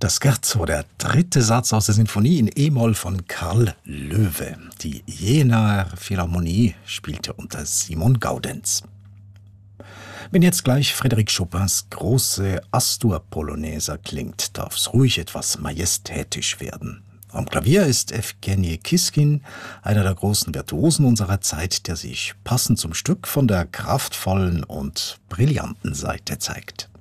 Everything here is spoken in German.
Das Scherzo, der dritte Satz aus der Sinfonie in E-Moll von Karl Löwe. Die Jenaer Philharmonie spielte unter Simon Gaudenz. Wenn jetzt gleich Frédéric Chopins große Astur-Polonaise klingt, darf's ruhig etwas majestätisch werden. Am Klavier ist Evgeny Kiskin, einer der großen Virtuosen unserer Zeit, der sich passend zum Stück von der kraftvollen und brillanten Seite zeigt.